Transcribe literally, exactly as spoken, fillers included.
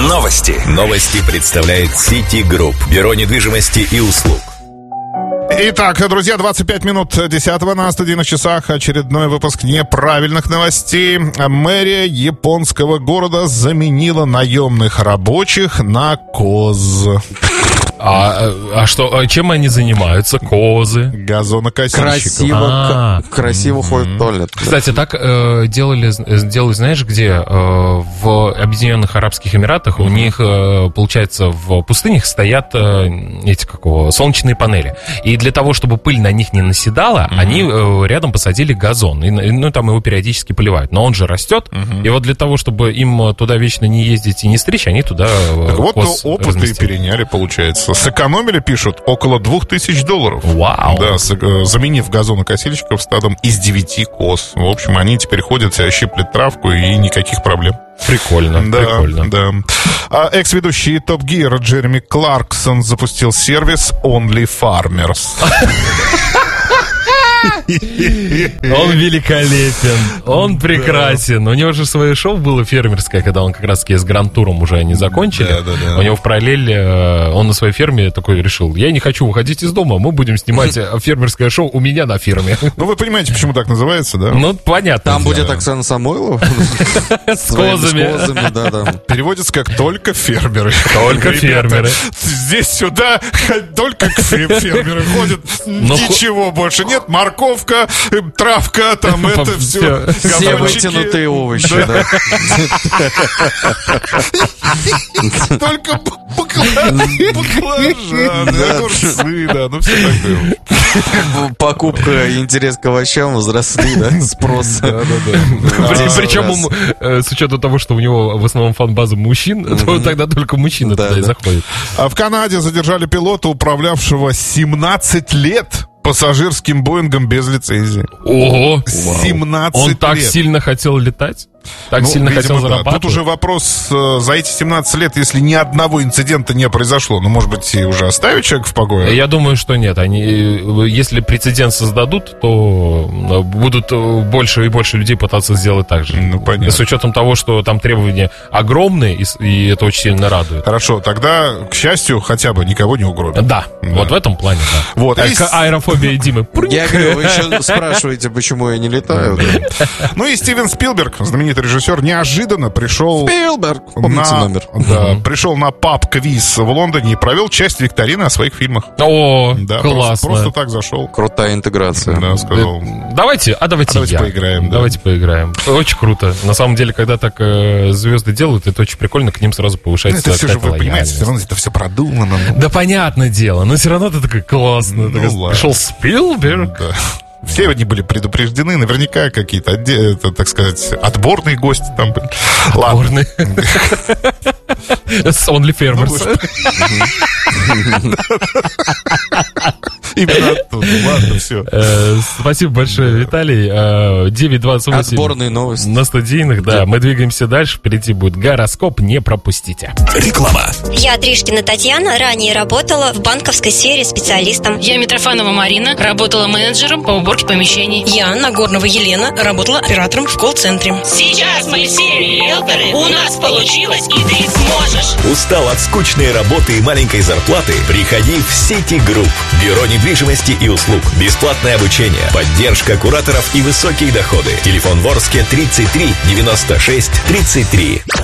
Новости. Новости представляет City Group. Бюро недвижимости и услуг. Итак, друзья, двадцать пять минут десятого на студийных часах. Очередной выпуск неправильных новостей. Мэрия японского города заменила наемных рабочих на коз. А, а что, а чем они занимаются? Козы? Газонокосильщиков. Красиво, А. к- красиво mm-hmm. ходят в туалет. Кстати, так э, делали, делали, знаешь, где? Э, в Объединенных Арабских Эмиратах у них, э, получается, в пустынях стоят э, эти, какого, солнечные панели. И для того, чтобы пыль на них не наседала, mm-hmm. они э, рядом посадили газон. И, ну, там его периодически поливают. Но он же растет. Mm-hmm. И вот для того, чтобы им туда вечно не ездить и не стричь, они туда э, так вот, коз опыт разместили. и переняли, получается. Сэкономили, пишут, около двух тысяч долларов. Вау! Да, с, э, заменив газонокосильщиков стадом из девяти коз. В общем, они теперь ходят, щиплют травку и никаких проблем. Прикольно, да, прикольно. Да. А экс-ведущий Top Gear Джереми Кларксон запустил сервис Only Farmers. Он великолепен, он прекрасен. У него же свое шоу было фермерское, когда он как раз-таки с Гранд-туром уже они закончили. Да, да, да. У него в параллель, он на своей ферме такой решил: я не хочу выходить из дома, мы будем снимать фермерское шоу у меня на ферме. Ну, вы понимаете, почему так называется, да? Ну, понятно. Там будет Оксана Самойлова с козами. да, да. Переводится как «только фермеры». Только Ребята, фермеры. Здесь сюда только фермеры ходят. Ничего больше нет. Морковка, травка, там это все. Все вытянутые овощи, да. Только баклажаны, огурцы, да, ну все такое. Покупка и интерес к овощам возросли, да, спрос. Причем, с учетом того, что у него в основном фан-база мужчин, то тогда только мужчины туда и заходят. А в Канаде задержали пилота, управлявшего семнадцать лет пассажирским Боингом без лицензии. Ого! семнадцать Он лет. так сильно хотел летать? Так Ну, сильно видимо, хотел да. зарабатывать? Тут уже вопрос, э, за эти семнадцать лет, если ни одного инцидента не произошло, ну, может быть, и уже оставить человека в покое? Я думаю, что нет. Они, если прецедент создадут, то будут больше и больше людей пытаться сделать так же. Ну, понятно. С учетом того, что там требования огромные, и, и это очень сильно радует. Хорошо, тогда, к счастью, хотя бы никого не угробят. Да, да. Вот в этом плане, да. Вот. А, И... Аэрофобия Димы. Я говорю, вы еще спрашиваете, почему я не летаю. Ну и Стивен Спилберг, знаменитый режиссер, неожиданно пришел... Спилберг, помните на... номер. Да, пришел на паб-квиз в Лондоне и провел часть викторины о своих фильмах. О, Да, классно. Просто, просто так зашел. Крутая интеграция. Да, сказал. Давайте, а давайте, А давайте я. поиграем, да. Давайте поиграем. Очень круто. На самом деле, когда так э, звезды делают, это очень прикольно, к ним сразу Ну, повышается это все же, какая-то вы понимаете, все лояльность. равно это все продумано. ну. Да, понятное дело, но все равно ты такой классно. Ну, такой, ладно. пришел Спилберг. Да. Все они были предупреждены, наверняка какие-то, отде- это, так сказать, отборные гости там были. Ладно. Отборный. С Only Farmers. Именно оттуда. Ладно, все. Э, Спасибо большое, Виталий. Э, девять двадцать восемь Отборные новости. на студийных, да. Мы двигаемся дальше. Впереди будет гороскоп. Не пропустите. Реклама. Я, Тришкина Татьяна, ранее работала в банковской сфере специалистом. Я Митрофанова Марина, работала менеджером по уборке помещений. Я, Нагорнова Елена, работала оператором в колл-центре. Сейчас мы все риэлторы, у нас получилось, и ты сможешь. Устал от скучной работы и маленькой зарплаты? Приходи в City Group. Бюро недвижимости и услуг. Бесплатное обучение, поддержка кураторов и высокие доходы. Телефон в Орске тридцать три девяносто шесть тридцать три.